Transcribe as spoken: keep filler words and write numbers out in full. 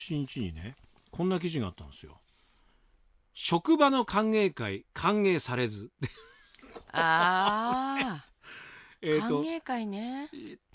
しにちにねこんな記事があったんですよ。職場の歓迎会歓迎されずああ、 えっと歓迎会ね。